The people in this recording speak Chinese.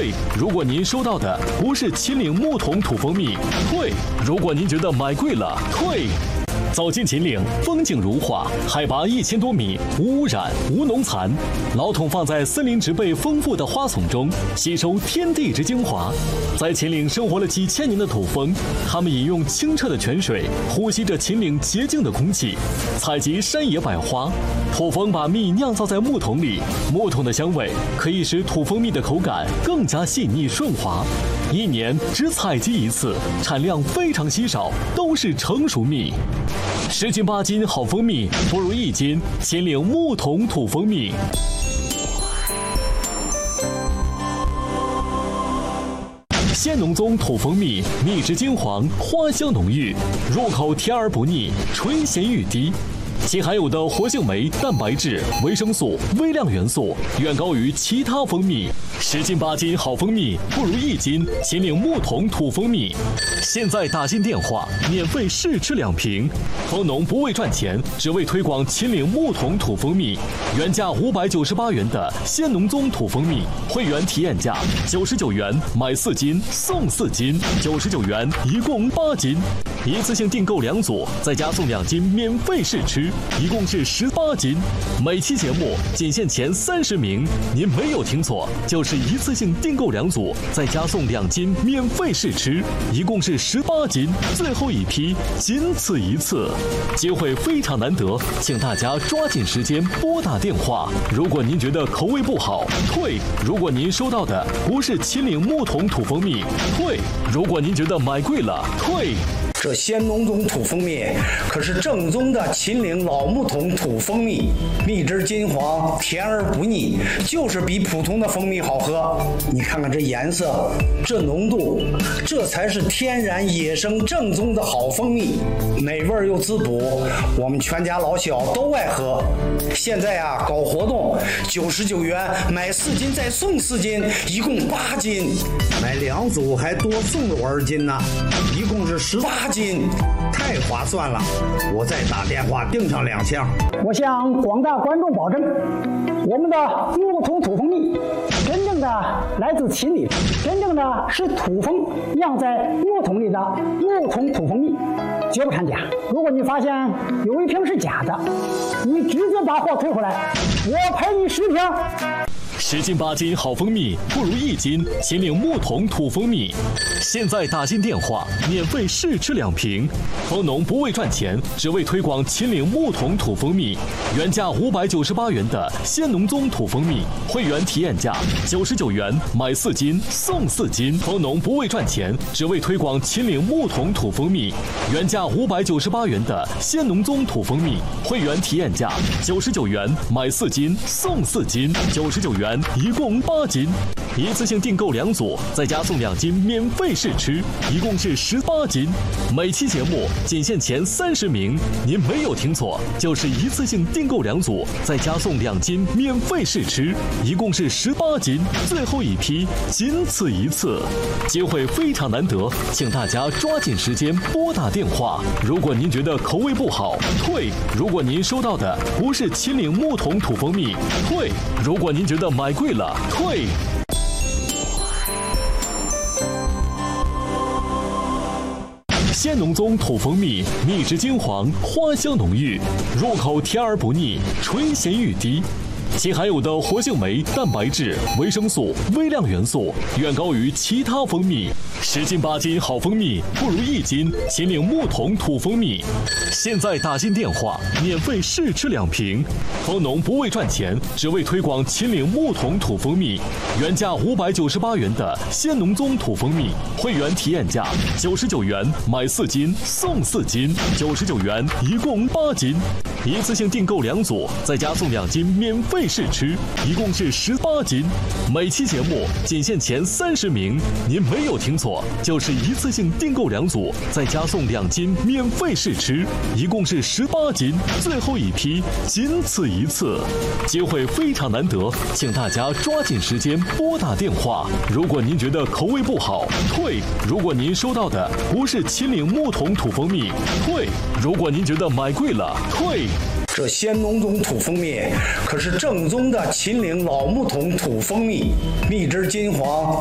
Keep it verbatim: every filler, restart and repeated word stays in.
退；如果您收到的不是秦岭木桶土蜂蜜，退；如果您觉得买贵了，退。走进秦岭，风景如画，海拔一千多米，无污染，无农残。老桶放在森林植被丰富的花丛中，吸收天地之精华。在秦岭生活了几千年的土蜂，它们饮用清澈的泉水，呼吸着秦岭洁净的空气，采集山野百花。土蜂把蜜酿造在木桶里，木桶的香味可以使土蜂蜜的口感更加细腻顺滑。一年只采集一次，产量非常稀少，都是成熟蜜。十斤八斤好蜂蜜，不如一斤秦岭木桶土蜂蜜。鲜农宗土蜂蜜，蜜质金黄，花香浓郁，入口甜而不腻，醇咸欲滴。其含有的活性酶、蛋白质、维生素、微量元素远高于其他蜂蜜。十斤八斤好蜂蜜，不如一斤秦岭木桶土蜂蜜。现在打进电话，免费试吃两瓶。蜂农不为赚钱，只为推广秦岭木桶土蜂蜜。原价五百九十八元的鲜农宗土蜂蜜，会员体验价九十九元，买四斤送四斤，九十九元一共八斤。一次性订购两组，再加送两斤免费试吃，一共是十八斤。每期节目仅限前三十名，您没有听错，就是一次性订购两组，再加送两斤免费试吃，一共是十八斤。最后一批仅此一次，机会非常难得，请大家抓紧时间拨打电话。如果您觉得口味不好，退；如果您收到的不是秦岭木桶土蜂蜜，退；如果您觉得买贵了，退。 这鲜农宗土蜂蜜可是正宗的秦岭老木桶土蜂蜜，蜜汁金黄，甜而不腻，就是比普通的蜂蜜好喝。你看看这颜色，这浓度，这才是天然野生正宗的好蜂蜜，美味又滋补，我们全家老小都爱喝。现在啊，搞活动，九十九元买四斤再送四斤，一共八斤，买两组还多送了我二斤呢，一共是十八斤。斤，太划算了！我再打电话订上两箱。 我向广大观众保证，我们的木桶土蜂蜜真正的来自秦岭，真正的是土蜂酿在木桶里的木桶土蜂蜜，绝不掺假。如果你发现有一瓶是假的，你直接把货退回来，我赔你十瓶。 十斤八斤好蜂蜜，不如一斤秦岭木桶土蜂蜜。现在打进电话，免费试吃两瓶。蜂农不为赚钱，只为推广秦岭木桶土蜂蜜。原价五百九十八元的鲜农宗土蜂蜜，会员体验价九十九元，买四斤送四斤。蜂农不为赚钱，只为推广秦岭木桶土蜂蜜。原价五百九十八元的鲜农宗土蜂蜜，会员体验价九十九元，买四斤送四斤，九十九元一共八斤。一次性订购两组，再加送两斤免费试吃，一共是十八斤。每期节目仅限前三十名，您没有听错，就是一次性订购两组，再加送两斤免费试吃，一共是十八斤。最后一批仅此一次，机会非常难得，请大家抓紧时间拨打电话。如果您觉得口味不好，退；如果您收到的不是秦岭木桶土蜂蜜，退；如果您觉得买贵了，退。鲜农宗土蜂蜜，蜜质金黄，花香浓郁，入口甜而不腻，醇咸欲滴。其含有的活性酶、蛋白质、维生素、微量元素远高于其他蜂蜜。十斤八斤好蜂蜜，不如一斤秦岭木桶土蜂蜜。现在打进电话，免费试吃两瓶。蜂农不为赚钱，只为推广秦岭木桶土蜂蜜。原价五百九十八元的鲜农宗土蜂蜜，会员体验价九十九元，买四斤送四斤，九十九元一共八斤。一次性订购两组，再加送两斤免费试吃，一共是十八斤。每期节目仅限前三十名，您没有听错，就是一次性订购两组，再加送两斤免费试吃，一共是十八斤。最后一批仅此一次，机会非常难得，请大家抓紧时间拨打电话。如果您觉得口味不好，退；如果您收到的不是秦岭木桶土蜂蜜，退；如果您觉得买贵了，退。 这鲜农宗土蜂蜜可是正宗的秦岭老木桶土蜂蜜，蜜汁金黄，